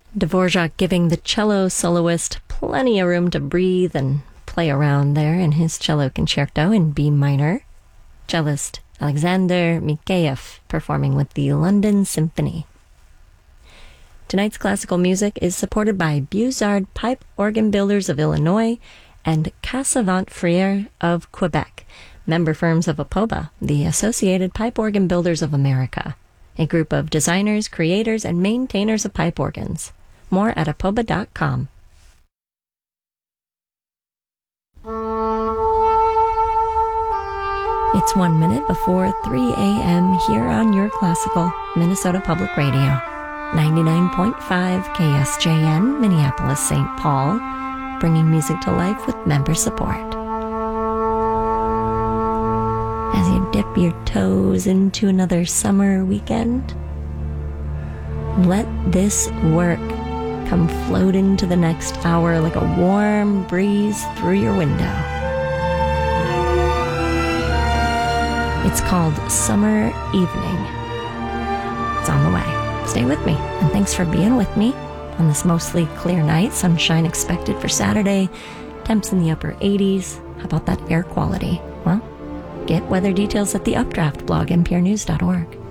Dvorak giving the cello soloist plenty of room to breathe and play around there in his cello concerto in B minor. Cellist Alexander Mikheyev performing with the London Symphony. Tonight's classical music is supported by Bussard Pipe Organ Builders of Illinois and Cassavant Frere of Quebec, member firms of APOBA, the Associated Pipe Organ Builders of America, a group of designers, creators, and maintainers of pipe organs. More at apoba.com. It's 1 minute before 3 a.m. here on your classical Minnesota Public Radio. 99.5 KSJN, Minneapolis, St. Paul, bringing music to life with member support. As you dip your toes into another summer weekend, let this work come float into the next hour like a warm breeze through your window. It's called Summer Evening. It's on the way. Stay with me, and thanks for being with me on this mostly clear night. Sunshine expected for Saturday, temps in the upper 80s. How about that air quality? Well, get weather details at the Updraft blog, nprnews.org.